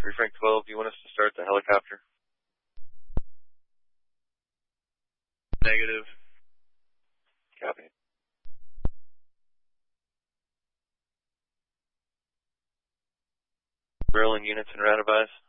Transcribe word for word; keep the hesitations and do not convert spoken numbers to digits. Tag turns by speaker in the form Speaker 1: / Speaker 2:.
Speaker 1: Free Frank twelve, do you want us to start the helicopter?
Speaker 2: Negative.
Speaker 1: Copy. Berlin units and round advise.